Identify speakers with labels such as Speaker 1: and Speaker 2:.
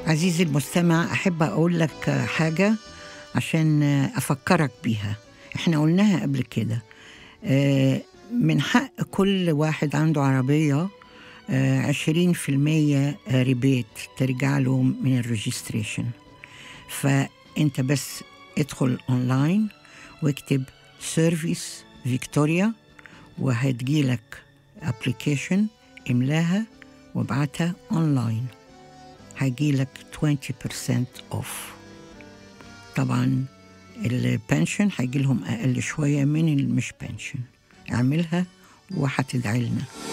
Speaker 1: عزيزي المستمع، أحب أقول لك حاجة عشان أفكرك بيها. إحنا قلناها قبل كده. من حق كل واحد عنده عربية 20% ريبيت ترجع له من الريجستريشن. فأنت بس ادخل أونلاين واكتب سيرفيس فيكتوريا، وهتجيلك ابليكيشن، املاها وابعتها أونلاين، هيجيلك 20% اوف. طبعا البنشن هيجيلهم أقل شوية من المش بنشن. اعملها وهتدعي لنا.